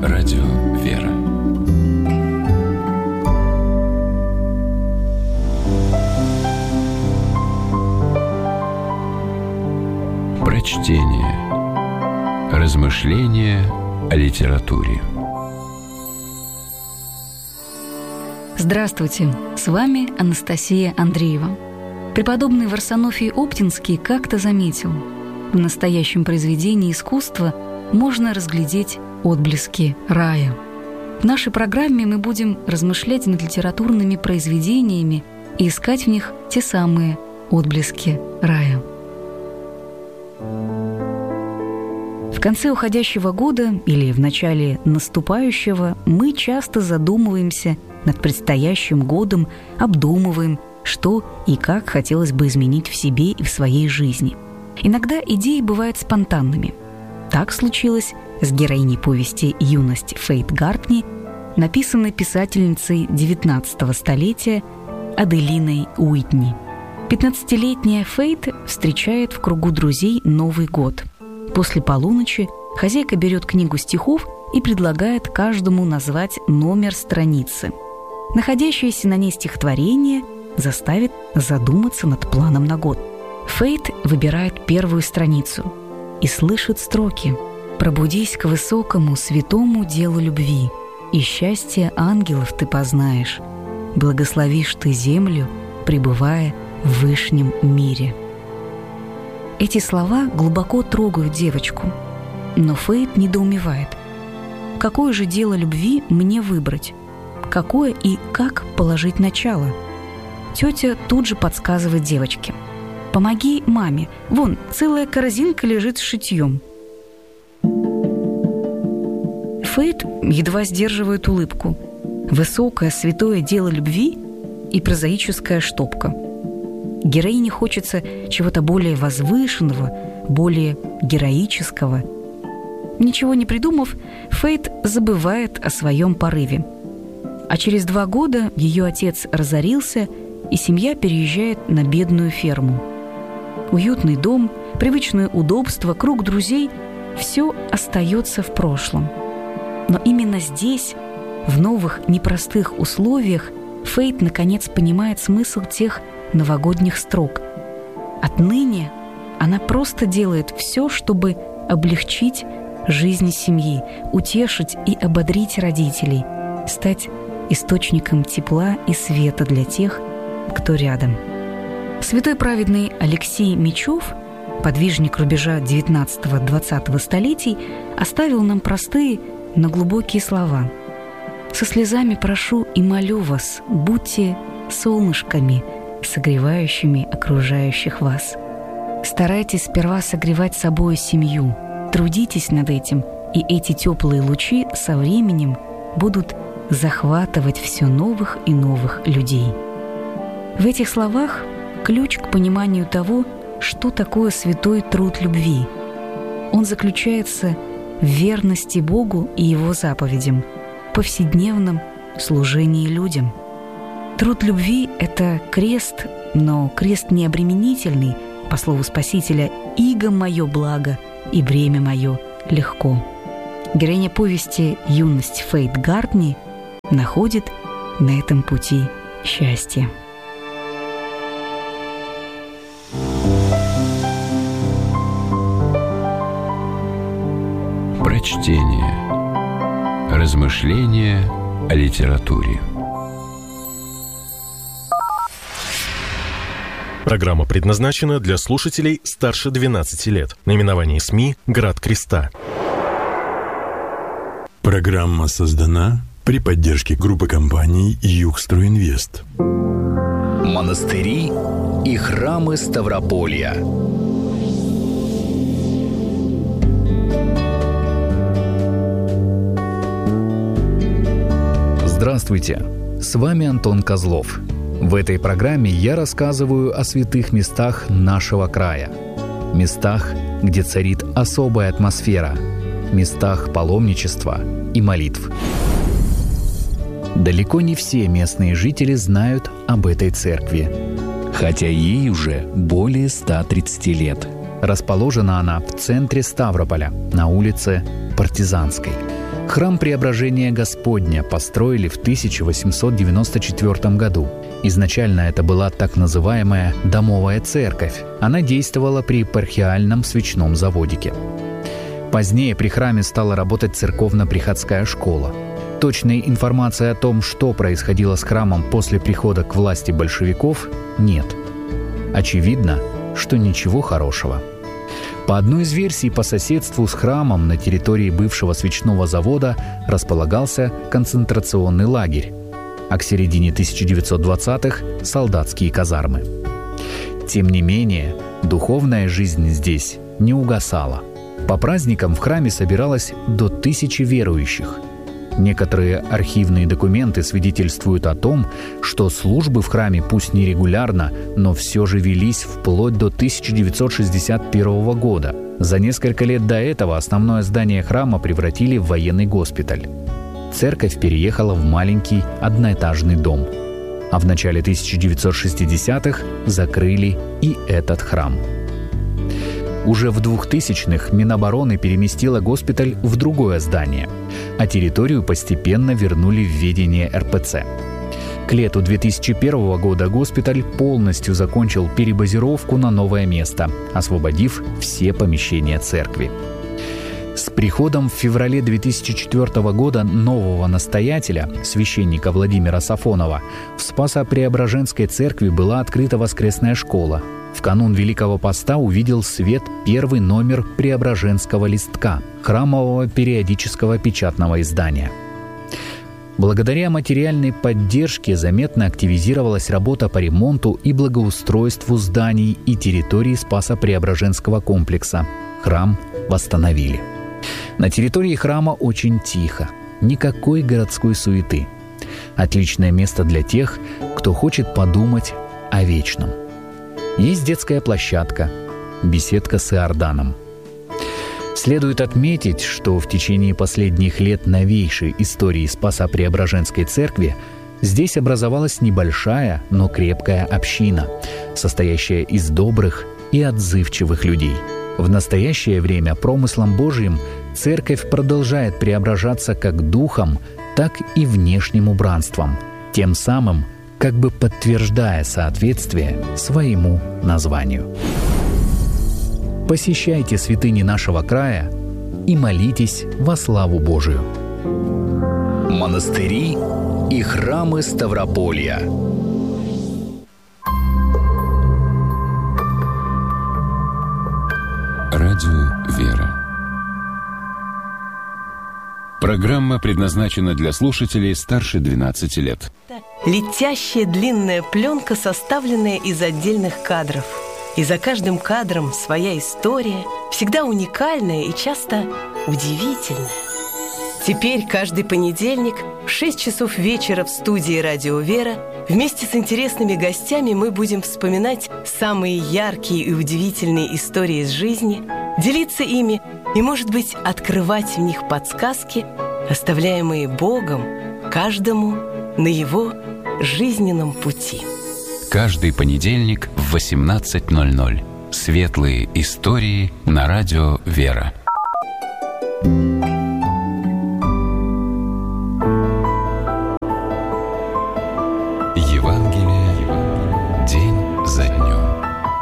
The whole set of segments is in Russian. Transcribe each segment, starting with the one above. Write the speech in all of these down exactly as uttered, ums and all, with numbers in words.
Радио «Вера». Прочтение. Размышления о литературе. Здравствуйте, с вами Анастасия Андреева. Преподобный Варсонофий Оптинский как-то заметил: в настоящем произведении искусства можно разглядеть отблески рая. В нашей программе мы будем размышлять над литературными произведениями и искать в них те самые отблески рая. В конце уходящего года или в начале наступающего мы часто задумываемся над предстоящим годом, обдумываем, что и как хотелось бы изменить в себе и в своей жизни. Иногда идеи бывают спонтанными. Так случилось с героиней повести «Юность» Фейт Гартни, написанной писательницей девятнадцатого столетия Аделиной Уитни. пятнадцатилетняя Фейт встречает в кругу друзей Новый год. После полуночи хозяйка берет книгу стихов и предлагает каждому назвать номер страницы. Находящееся на ней стихотворение заставит задуматься над планом на год. Фейт выбирает первую страницу и слышит строки: «Пробудись к высокому святому делу любви, и счастье ангелов ты познаешь. Благословишь ты землю, пребывая в вышнем мире». Эти слова глубоко трогают девочку, но Фейт недоумевает. Какое же дело любви мне выбрать? Какое и как положить начало? Тетя тут же подсказывает девочке: «Помоги маме, вон целая корзинка лежит с шитьем». Фейт едва сдерживает улыбку. Высокое святое дело любви и прозаическая штопка. Героине хочется чего-то более возвышенного, более героического. Ничего не придумав, Фейт забывает о своем порыве. А через два года ее отец разорился, и семья переезжает на бедную ферму. Уютный дом, привычное удобство, круг друзей – все остается в прошлом. Но именно здесь, в новых непростых условиях, Фейт наконец понимает смысл тех новогодних строк. Отныне она просто делает все, чтобы облегчить жизнь семьи, утешить и ободрить родителей, стать источником тепла и света для тех, кто рядом. Святой праведный Алексей Мечев, подвижник рубежа девятнадцатого-двадцатого столетий, оставил нам простые, но глубокие слова: «Со слезами прошу и молю вас, будьте солнышками, согревающими окружающих вас. Старайтесь сперва согревать собой семью, трудитесь над этим, и эти теплые лучи со временем будут захватывать все новых и новых людей». В этих словах ключ к пониманию того, что такое святой труд любви. Он заключается в верности Богу и Его заповедям, повседневном служении людям. Труд любви – это крест, но крест не обременительный, по слову Спасителя: «Иго мое благо, и бремя мое легко». Героиня повести «Юность» Фейт Гартни находит на этом пути счастье. Прочтение. Размышления о литературе. Программа предназначена для слушателей старше двенадцати лет. Наименование СМИ «Град Креста». Программа создана при поддержке группы компаний «Югстройинвест». Монастыри и храмы Ставрополья. Здравствуйте, с вами Антон Козлов. В этой программе я рассказываю о святых местах нашего края. Местах, где царит особая атмосфера. Местах паломничества и молитв. Далеко не все местные жители знают об этой церкви. Хотя ей уже более ста тридцати лет. Расположена она в центре Ставрополя, на улице Партизанской. Храм Преображения Господня построили в тысяча восемьсот девяносто четвёртом году. Изначально это была так называемая «домовая церковь». Она действовала при епархиальном свечном заводике. Позднее при храме стала работать церковно-приходская школа. Точной информации о том, что происходило с храмом после прихода к власти большевиков, нет. Очевидно, что ничего хорошего. По одной из версий, по соседству с храмом на территории бывшего свечного завода располагался концентрационный лагерь, а к середине тысяча девятьсот двадцатых – солдатские казармы. Тем не менее, духовная жизнь здесь не угасала. По праздникам в храме собиралось до тысячи верующих. Некоторые архивные документы свидетельствуют о том, что службы в храме пусть нерегулярно, но все же велись вплоть до тысяча девятьсот шестьдесят первого года. За несколько лет до этого основное здание храма превратили в военный госпиталь. Церковь переехала в маленький одноэтажный дом. А в начале тысяча девятьсот шестидесятых закрыли и этот храм. Уже в двухтысячных Минобороны переместила госпиталь в другое здание, а территорию постепенно вернули в ведение эр пэ цэ. К лету две тысячи первого года госпиталь полностью закончил перебазировку на новое место, освободив все помещения церкви. С приходом в феврале две тысячи четвёртого года нового настоятеля, священника Владимира Сафонова, в Спасо-Преображенской церкви была открыта воскресная школа. В канун Великого Поста увидел свет первый номер Преображенского листка, храмового периодического печатного издания. Благодаря материальной поддержке заметно активизировалась работа по ремонту и благоустройству зданий и территории Спасо-Преображенского комплекса. Храм восстановили. На территории храма очень тихо, никакой городской суеты. Отличное место для тех, кто хочет подумать о вечном. Есть детская площадка, беседка с Иорданом. Следует отметить, что в течение последних лет новейшей истории Спасо-Преображенской церкви здесь образовалась небольшая, но крепкая община, состоящая из добрых и отзывчивых людей. В настоящее время промыслом Божьим церковь продолжает преображаться как духом, так и внешним убранством, тем самым как бы подтверждая соответствие своему названию. Посещайте святыни нашего края и молитесь во славу Божию. Монастыри и храмы Ставрополья. Радио «Вера». Программа предназначена для слушателей старше двенадцати лет. Летящая длинная пленка, составленная из отдельных кадров. И за каждым кадром своя история, всегда уникальная и часто удивительная. Теперь каждый понедельник в шесть часов вечера в студии «Радио Вера» вместе с интересными гостями мы будем вспоминать самые яркие и удивительные истории из жизни, делиться ими и, может быть, открывать в них подсказки, оставляемые Богом каждому на его жизненном пути. Каждый понедельник в восемнадцать ноль ноль. Светлые истории на радио «Вера». Евангелие день за днем.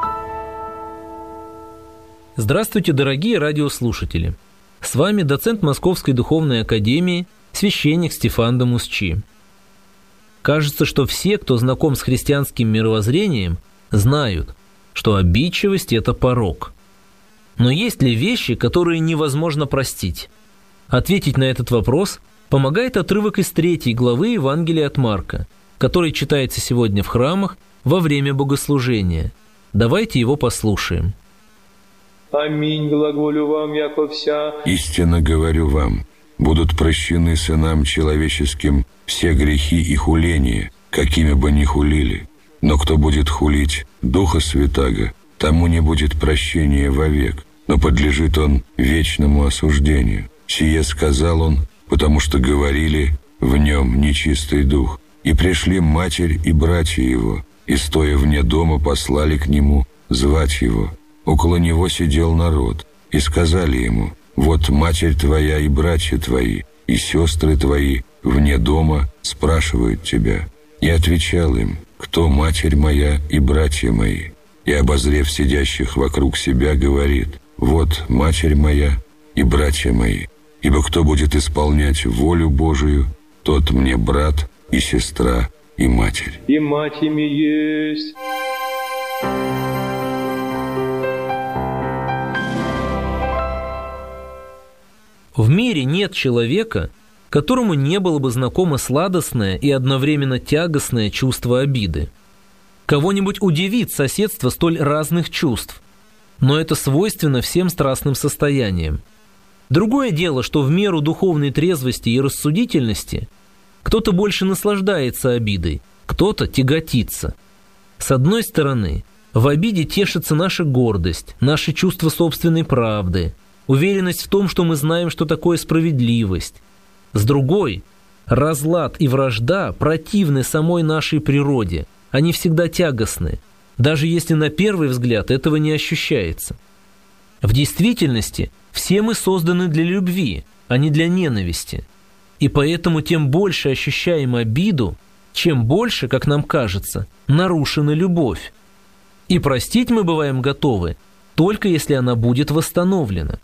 Здравствуйте, дорогие радиослушатели! С вами доцент Московской духовной академии, священник Стефан Дамусчи. Кажется, что все, кто знаком с христианским мировоззрением, знают, что обидчивость – это порок. Но есть ли вещи, которые невозможно простить? Ответить на этот вопрос помогает отрывок из третьей главы Евангелия от Марка, который читается сегодня в храмах во время богослужения. Давайте его послушаем. Аминь, глаголю вам, яко вся. Истинно говорю вам, будут прощены сынам человеческим все грехи и хуления, какими бы ни хулили. Но кто будет хулить Духа Святаго, тому не будет прощения вовек, но подлежит он вечному осуждению. Сие сказал он, потому что говорили в нем нечистый дух. И пришли матерь и братья его, и, стоя вне дома, послали к нему звать его. Около него сидел народ, и сказали ему: «Вот матерь твоя и братья твои». и сестры твои вне дома спрашивают тебя. И отвечал им: кто матерь моя и братья мои? И, обозрев сидящих вокруг себя, говорит: вот матерь моя и братья мои. Ибо кто будет исполнять волю Божию, тот мне брат и сестра и матерь. И мать ими есть. В мире нет человека, которому не было бы знакомо сладостное и одновременно тягостное чувство обиды. Кого-нибудь удивит соседство столь разных чувств, но это свойственно всем страстным состояниям. Другое дело, что в меру духовной трезвости и рассудительности кто-то больше наслаждается обидой, кто-то тяготится. С одной стороны, в обиде тешится наша гордость, наше чувство собственной правды, уверенность в том, что мы знаем, что такое справедливость. С другой, разлад и вражда противны самой нашей природе, они всегда тягостны, даже если на первый взгляд этого не ощущается. В действительности все мы созданы для любви, а не для ненависти. И поэтому тем больше ощущаем обиду, чем больше, как нам кажется, нарушена любовь. И простить мы бываем готовы, только если она будет восстановлена.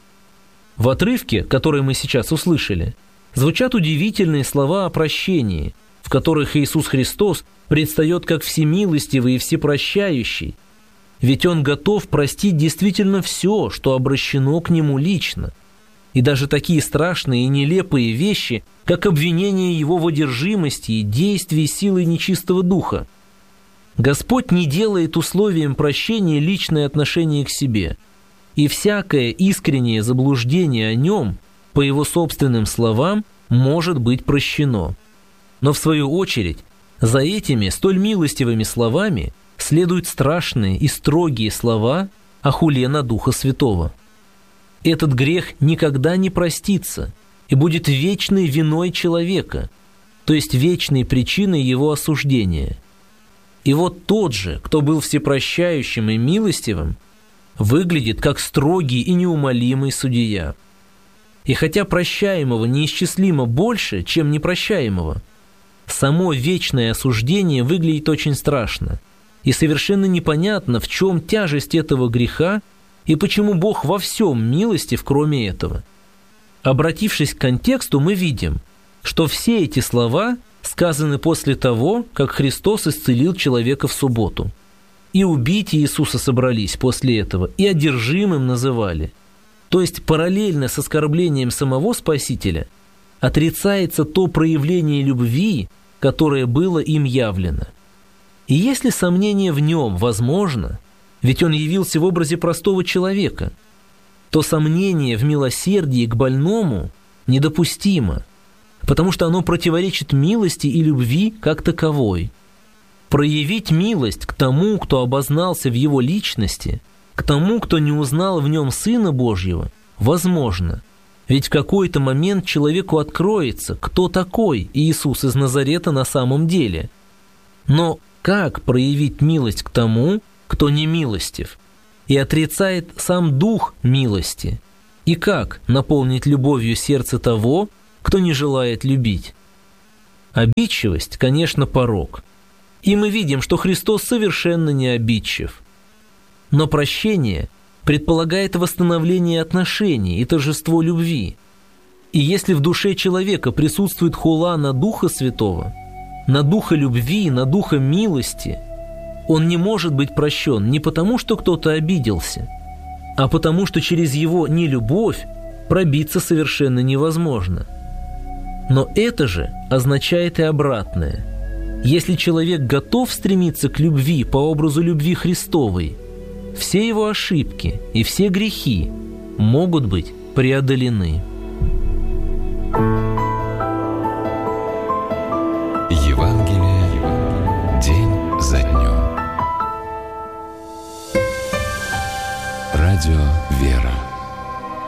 В отрывке, который мы сейчас услышали, звучат удивительные слова о прощении, в которых Иисус Христос предстает как всемилостивый и всепрощающий, ведь Он готов простить действительно все, что обращено к Нему лично, и даже такие страшные и нелепые вещи, как обвинение Его в одержимости и действии силой нечистого духа. Господь не делает условием прощения личное отношение к себе, и всякое искреннее заблуждение о Нем, по Его собственным словам, может быть прощено. Но в свою очередь, за этими столь милостивыми словами следуют страшные и строгие слова о хуле на Духа Святого. Этот грех никогда не простится и будет вечной виной человека, то есть вечной причиной его осуждения. И вот тот же, кто был всепрощающим и милостивым, выглядит как строгий и неумолимый судья. И хотя прощаемого неисчислимо больше, чем непрощаемого, само вечное осуждение выглядит очень страшно, и совершенно непонятно, в чем тяжесть этого греха и почему Бог во всем милостив, кроме этого. Обратившись к контексту, мы видим, что все эти слова сказаны после того, как Христос исцелил человека в субботу. И убить Иисуса собрались после этого, и одержимым называли. То есть параллельно с оскорблением самого Спасителя отрицается то проявление любви, которое было им явлено. И если сомнение в нем возможно, ведь он явился в образе простого человека, то сомнение в милосердии к больному недопустимо, потому что оно противоречит милости и любви как таковой. Проявить милость к тому, кто обознался в его личности, к тому, кто не узнал в нем Сына Божьего, возможно. Ведь в какой-то момент человеку откроется, кто такой Иисус из Назарета на самом деле. Но как проявить милость к тому, кто не милостив, и отрицает сам дух милости? И как наполнить любовью сердце того, кто не желает любить? Обидчивость, конечно, порок. И мы видим, что Христос совершенно не обидчив. Но прощение предполагает восстановление отношений и торжество любви. И если в душе человека присутствует хула на Духа Святого, на Духа любви, на Духа милости, он не может быть прощен не потому, что кто-то обиделся, а потому, что через его нелюбовь пробиться совершенно невозможно. Но это же означает и обратное. Если человек готов стремиться к любви по образу любви Христовой, все его ошибки и все грехи могут быть преодолены.